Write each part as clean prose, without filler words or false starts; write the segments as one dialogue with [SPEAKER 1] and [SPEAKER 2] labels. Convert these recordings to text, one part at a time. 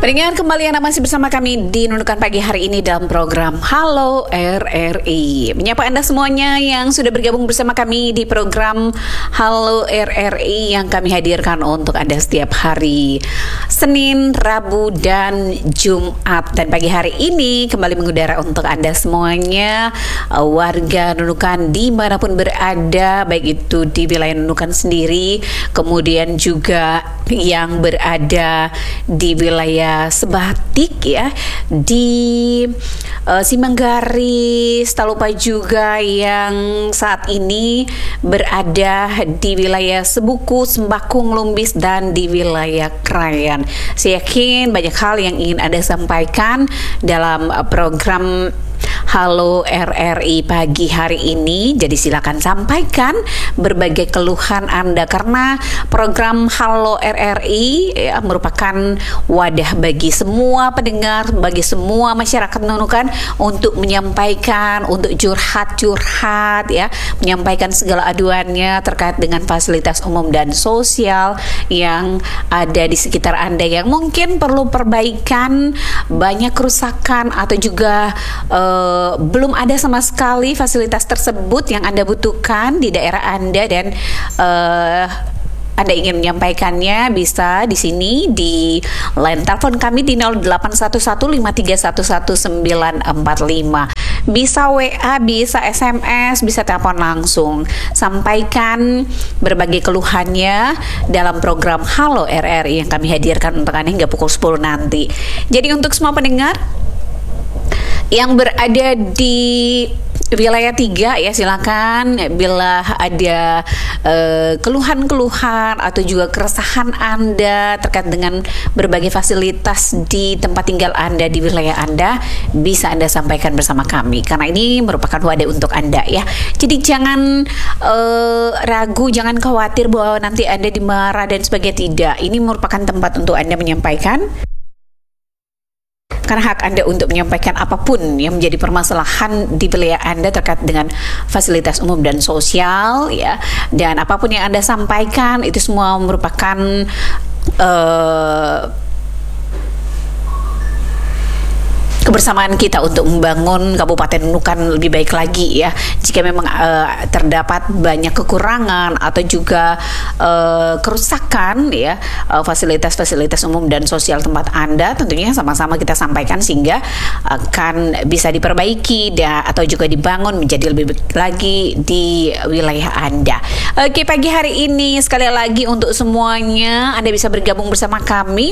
[SPEAKER 1] Pendengar, kembali Anda masih bersama kami di Nunukan Pagi hari ini dalam program Halo RRI. Menyapa Anda semuanya yang sudah bergabung bersama kami di program Halo RRI yang kami hadirkan untuk Anda setiap hari Senin, Rabu, dan Jumat. Dan pagi hari ini kembali mengudara untuk Anda semuanya, warga Nunukan dimanapun berada, baik itu di wilayah Nunukan sendiri, kemudian juga yang berada di wilayah Sebatik ya, di Simanggaris, tak lupa juga yang saat ini berada di wilayah Sebuku, Sembakung, Lumbis, dan di wilayah Krayan. Saya yakin banyak hal yang ingin Anda sampaikan dalam program Halo RRI pagi hari ini. Jadi silakan sampaikan berbagai keluhan Anda, karena program Halo RRI ya, merupakan wadah bagi semua pendengar, bagi semua masyarakat Nunukan untuk menyampaikan, untuk curhat ya, menyampaikan segala aduannya terkait dengan fasilitas umum dan sosial yang ada di sekitar Anda yang mungkin perlu perbaikan, banyak kerusakan atau juga belum ada sama sekali fasilitas tersebut yang Anda butuhkan di daerah Anda, dan Anda ingin menyampaikannya, bisa di sini di line telepon kami di 0811531145. Bisa WA, bisa SMS, bisa telepon langsung. Sampaikan berbagai keluhannya dalam program Halo RRI yang kami hadirkan untuk Anda hingga pukul 10 nanti. Jadi untuk semua pendengar yang berada di wilayah 3 ya, silakan bila ada keluhan-keluhan atau juga keresahan Anda terkait dengan berbagai fasilitas di tempat tinggal Anda, di wilayah Anda, bisa Anda sampaikan bersama kami, karena ini merupakan wadah untuk Anda ya. Jadi jangan ragu, jangan khawatir bahwa nanti Anda dimarah dan sebagainya. Tidak, ini merupakan tempat untuk Anda menyampaikan, karena hak Anda untuk menyampaikan apapun yang menjadi permasalahan di wilayah Anda terkait dengan fasilitas umum dan sosial ya. Dan apapun yang Anda sampaikan itu semua merupakan kebersamaan kita untuk membangun Kabupaten Nunukan lebih baik lagi ya. Jika memang terdapat banyak kekurangan atau juga kerusakan ya, fasilitas-fasilitas umum dan sosial tempat Anda, tentunya sama-sama kita sampaikan sehingga akan bisa diperbaiki atau juga dibangun menjadi lebih baik lagi di wilayah Anda. Oke, pagi hari ini sekali lagi untuk semuanya Anda bisa bergabung bersama kami.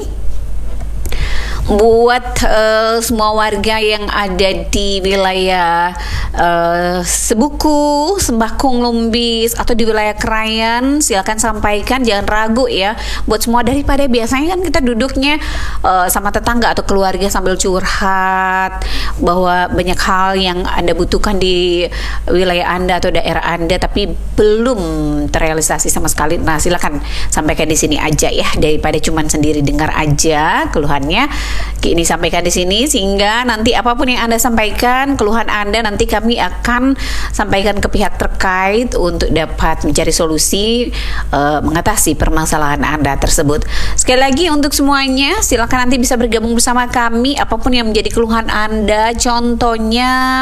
[SPEAKER 1] Buat semua warga yang ada di wilayah Sebuku, Sembakung, Lumbis, atau di wilayah Krayan, silakan sampaikan, jangan ragu ya. Buat semua, daripada biasanya kan kita duduknya sama tetangga atau keluarga sambil curhat bahwa banyak hal yang Anda butuhkan di wilayah Anda atau daerah Anda tapi belum terrealisasi sama sekali. Nah, silakan sampaikan di sini aja ya, daripada cuman sendiri dengar aja keluhannya. Ini sampaikan di sini, sehingga nanti apapun yang Anda sampaikan, keluhan Anda, nanti kami akan sampaikan ke pihak terkait untuk dapat mencari solusi mengatasi permasalahan Anda tersebut. Sekali lagi untuk semuanya, silakan nanti bisa bergabung bersama kami apapun yang menjadi keluhan Anda. Contohnya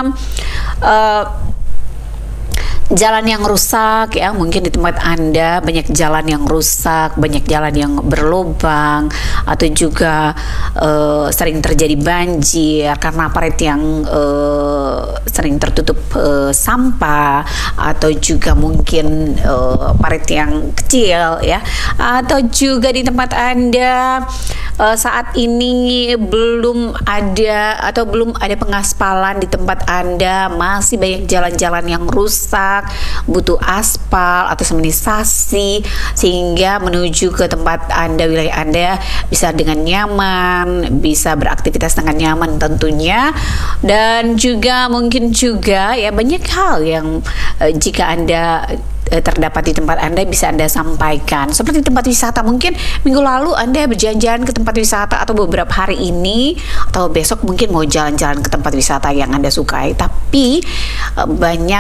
[SPEAKER 1] jalan yang rusak ya, mungkin di tempat Anda banyak jalan yang rusak, banyak jalan yang berlubang, atau juga sering terjadi banjir karena parit yang sering tertutup sampah, atau juga mungkin parit yang kecil ya, atau juga di tempat Anda saat ini belum ada pengaspalan di tempat Anda, masih banyak jalan-jalan yang rusak, butuh aspal atau semenisasi sehingga menuju ke tempat Anda, wilayah Anda bisa dengan nyaman, bisa beraktivitas dengan nyaman tentunya. Dan juga mungkin juga ya, banyak hal yang jika Anda terdapat di tempat Anda bisa Anda sampaikan. Seperti tempat wisata, mungkin minggu lalu Anda berjalan-jalan ke tempat wisata, atau beberapa hari ini atau besok mungkin mau jalan-jalan ke tempat wisata yang Anda sukai, tapi banyak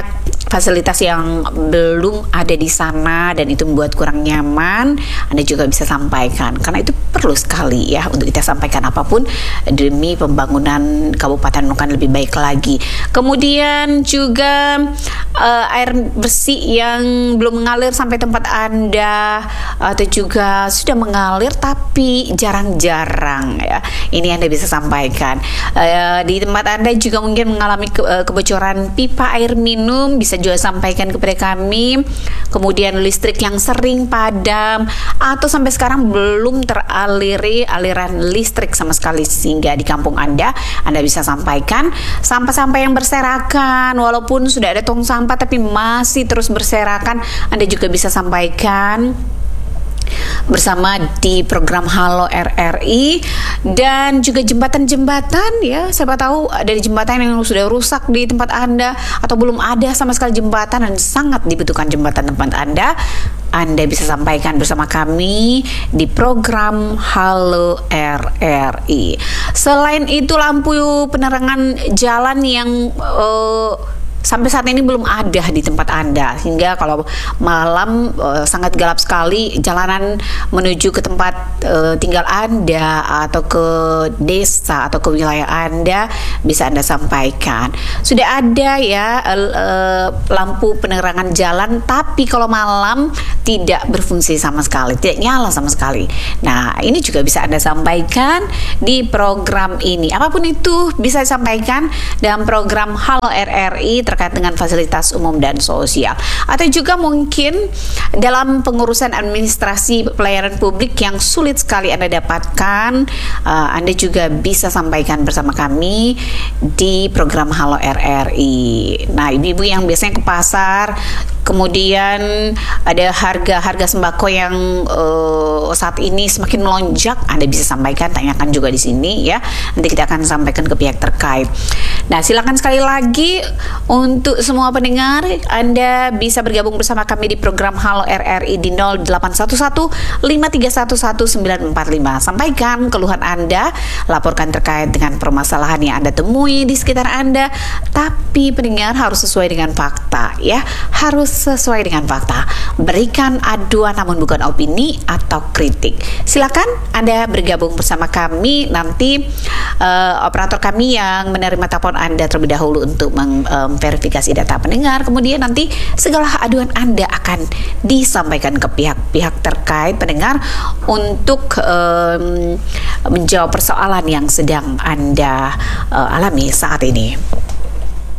[SPEAKER 1] fasilitas yang belum ada di sana dan itu membuat kurang nyaman, Anda juga bisa sampaikan, karena itu perlu sekali ya untuk kita sampaikan apapun demi pembangunan Kabupaten Nunukan lebih baik lagi. Kemudian juga air bersih yang belum mengalir sampai tempat Anda atau juga sudah mengalir tapi jarang-jarang ya, ini Anda bisa sampaikan. Di tempat Anda juga mungkin mengalami kebocoran pipa air minum, bisa juga sampaikan kepada kami. Kemudian listrik yang sering padam atau sampai sekarang belum teraliri aliran listrik sama sekali, sehingga di kampung Anda bisa sampaikan. Sampah-sampah yang berserakan, walaupun sudah ada tong sampah tapi masih terus berserakan, Anda juga bisa sampaikan bersama di program Halo RRI. Dan juga jembatan-jembatan ya, siapa tahu dari jembatan yang sudah rusak di tempat Anda atau belum ada sama sekali jembatan dan sangat dibutuhkan jembatan tempat Anda bisa sampaikan bersama kami di program Halo RRI. Selain itu, lampu penerangan jalan yang sampai saat ini belum ada di tempat Anda, sehingga kalau malam sangat gelap sekali jalanan menuju ke tempat tinggal Anda atau ke desa atau ke wilayah Anda, bisa Anda sampaikan. Sudah ada ya lampu penerangan jalan, tapi kalau malam tidak berfungsi sama sekali, tidak nyala sama sekali. Nah, ini juga bisa Anda sampaikan di program ini. Apapun itu bisa disampaikan dalam program Halo RRI terkait dengan fasilitas umum dan sosial, atau juga mungkin dalam pengurusan administrasi pelayanan publik yang sulit sekali Anda dapatkan, Anda juga bisa sampaikan bersama kami di program Halo RRI. Nah, ibu-ibu yang biasanya ke pasar, kemudian ada harga sembako yang saat ini semakin melonjak, Anda bisa sampaikan, tanyakan juga di sini ya. Nanti kita akan sampaikan ke pihak terkait. Nah, silakan sekali lagi untuk semua pendengar, Anda bisa bergabung bersama kami di program Halo RRI di 0811-5311-945. Sampaikan keluhan Anda, laporkan terkait dengan permasalahan yang Anda temui di sekitar Anda. Tapi pendengar harus sesuai dengan fakta ya, harus sesuai dengan fakta. Berikan aduan namun bukan opini atau kritik. Silakan Anda bergabung bersama kami. Nanti operator kami yang menerima telepon Anda terlebih dahulu untuk memverifikasi data pendengar. Kemudian nanti segala aduan Anda akan disampaikan ke pihak-pihak terkait pendengar untuk menjawab persoalan yang sedang Anda alami saat ini.